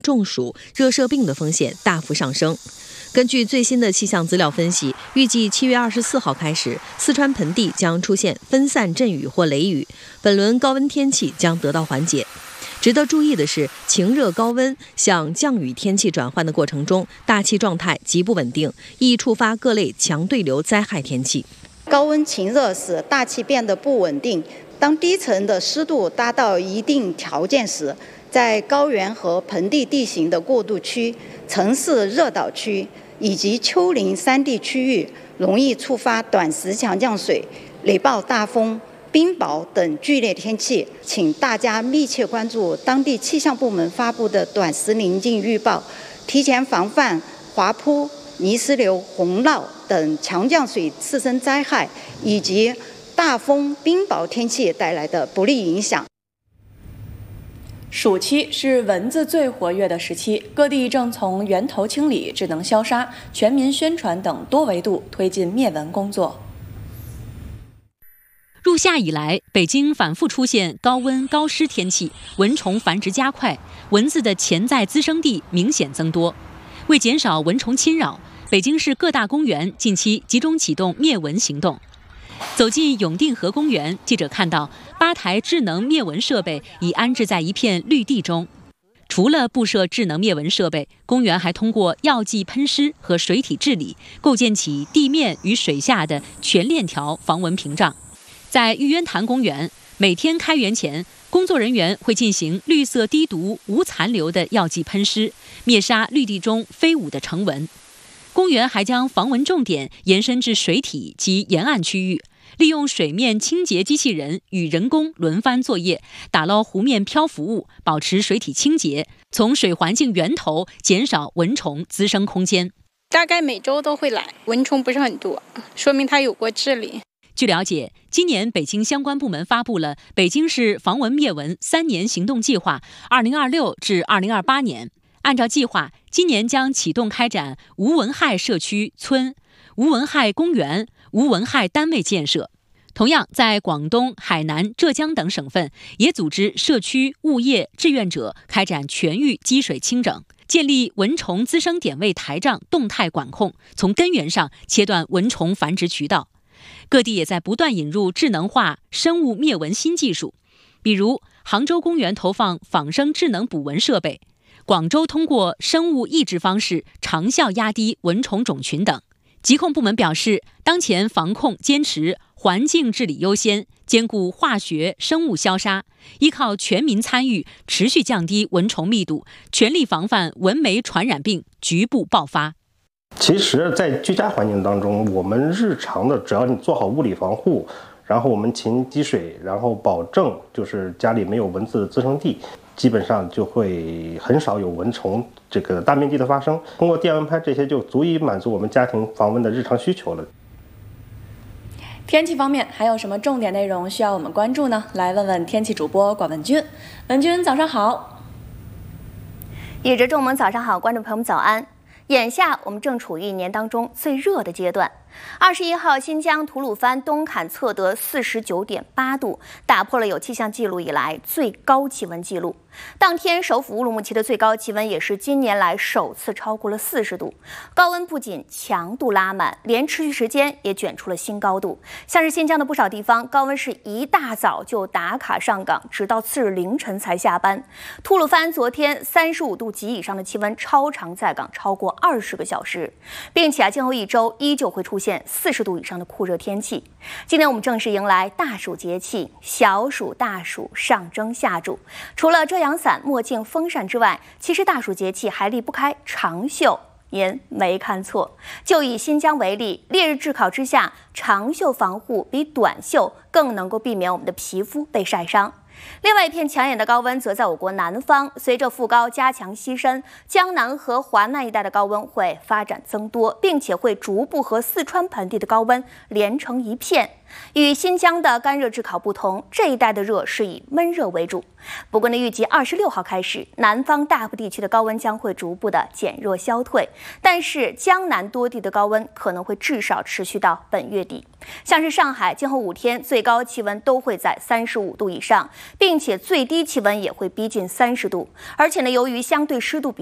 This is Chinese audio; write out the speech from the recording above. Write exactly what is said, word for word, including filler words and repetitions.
中暑、热射病的风险大幅上升。根据最新的气象资料分析，预计七月二十四号开始，四川盆地将出现分散阵雨或雷雨，本轮高温天气将得到缓解。值得注意的是，晴热高温向降雨天气转换的过程中，大气状态极不稳定，易触发各类强对流灾害天气。 高温晴热使大气变得不稳定，当低层的湿度达到一定条件时，在高原和盆地地形的过渡区、城市热岛区以及丘陵山地区域，容易触发短时强降水、雷暴大风、冰雹等剧烈天气。请大家密切关注当地气象部门发布的短时临近预报，提前防范滑坡、泥石流、洪涝等强降水次生灾害以及大风、冰雹天气带来的不利影响。 暑期是蚊子最活跃的时期，各地正从源头清理、智能消杀、全民宣传等多维度推进灭蚊工作。 入夏以来，北京反复出现高温高湿天气，蚊虫繁殖加快，蚊子的潜在滋生地明显增多。为减少蚊虫侵扰，北京市各大公园近期集中启动灭蚊行动。走进永定河公园，记者看到八台智能灭蚊设备已安置在一片绿地中。除了布设智能灭蚊设备，公园还通过药剂喷施和水体治理，构建起地面与水下的全链条防蚊屏障。在玉渊潭公园，每天开园前，工作人员会进行绿色低毒、无残留的药剂喷施，灭杀绿地中飞舞的成蚊。公园还将防蚊重点延伸至水体及沿岸区域，利用水面清洁机器人与人工轮番作业，打捞湖面漂浮物，保持水体清洁，从水环境源头减少蚊虫滋生空间。 大概每周都会来，蚊虫不是很多，说明它有过治理。 据了解，今年北京相关部门发布了北京市防蚊灭蚊三年行动计划二零二六至二零二八年。按照计划，今年将启动开展无蚊害社区村、无蚊害公园、无蚊害单位建设。同样，在广东、海南、浙江等省份，也组织社区、物业、志愿者开展全域积水清整，建立蚊虫滋生点位台账动态管控，从根源上切断蚊虫繁殖渠道。各地也在不断引入智能化生物灭蚊新技术，比如杭州公园投放仿生智能捕蚊设备，广州通过生物抑制方式长效压低蚊虫种群等。疾控部门表示，当前防控坚持环境治理优先，兼顾化学、生物消杀，依靠全民参与，持续降低蚊虫密度，全力防范蚊媒传染病局部爆发。 其实，在居家环境当中，我们日常的只要你做好物理防护，然后我们勤积水，然后保证就是家里没有蚊子滋生地，基本上就会很少有蚊虫这个大面积的发生。通过电蚊拍这些就足以满足我们家庭防蚊的日常需求了。 天气方面还有什么重点内容需要我们关注呢？来问问天气主播管文君。文君早上好。 也着众们早上好，观众朋友们早安。眼下我们正处于一年当中最热的阶段。二十一号，新疆吐鲁番东坎测得四十九点八度，打破了有气象记录以来最高气温记录。当天，首府乌鲁木齐的最高气温也是今年来首次超过了四十度。高温不仅强度拉满，连持续时间也卷出了新高度。像是新疆的不少地方，高温是一大早就打卡上岗，直到次日凌晨才下班。吐鲁番昨天三十五度及以上的气温超长在岗超过二十个小时，并且啊，今后一周依旧会出现四十度以上的酷热天气。今年我们正式迎来大暑节气，小暑、大暑上蒸下煮。除了遮阳伞、墨镜、风扇之外，其实大暑节气还离不开长袖。您没看错，就以新疆为例，烈日炙烤之下，长袖防护比短袖更能够避免我们的皮肤被晒伤。另外一片抢眼的高温则在我国南方，随着副高加强西伸，江南和华南一带的高温会发展增多，并且会逐步和四川盆地的高温连成一片。 与新疆的干热炙烤不同，这一带的热是以闷热为主。不过呢，预计二十六号开始，南方大部地区的高温将会逐步的减弱消退，但是江南多地的高温可能会至少持续到本月底。像是上海，今后五天最高气温都会在三十五度以上，并且最低气温也会逼近三十度。而且呢，由于相对湿度比